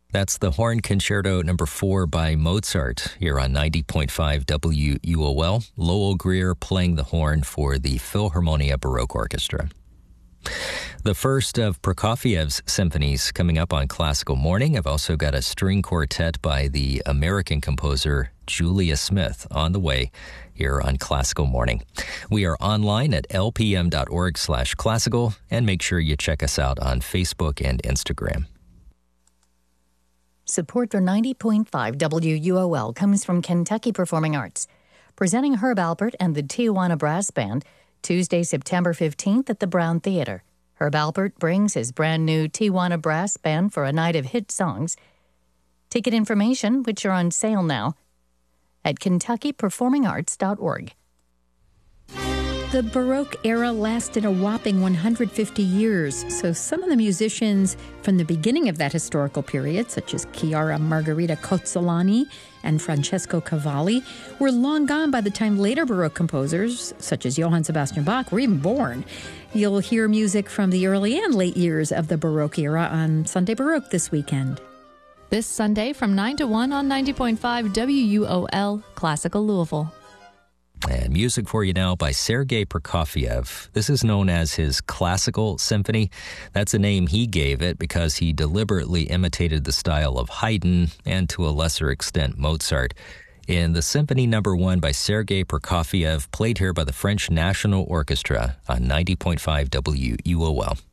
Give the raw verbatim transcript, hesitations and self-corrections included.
That's the Horn Concerto number four by Mozart here on ninety point five W U O L. Lowell Greer playing the horn for the Philharmonia Baroque Orchestra. The first of Prokofiev's symphonies coming up on Classical Morning. I've also got a string quartet by the American composer Julia Smith on the way here on Classical Morning. We are online at lpm.org slash classical, and make sure you check us out on Facebook and Instagram. Support for ninety point five W U O L comes from Kentucky Performing Arts, presenting Herb Alpert and the Tijuana Brass Band Tuesday, September fifteenth at the Brown Theater. Herb Alpert brings his brand new Tijuana Brass Band for a night of hit songs. Ticket information, which are on sale now, at kentucky performing arts dot org. The Baroque era lasted a whopping one hundred fifty years, so some of the musicians from the beginning of that historical period, such as Chiara Margherita Cozzolani and Francesco Cavalli, were long gone by the time later Baroque composers, such as Johann Sebastian Bach, were even born. You'll hear music from the early and late years of the Baroque era on Sunday Baroque this weekend. This Sunday from nine to one on ninety point five W U O L, Classical Louisville. And music for you now by Sergei Prokofiev. This is known as his Classical Symphony. That's a name he gave it because he deliberately imitated the style of Haydn and, to a lesser extent, Mozart. In the Symphony Number One by Sergei Prokofiev, played here by the French National Orchestra on ninety point five W U O L.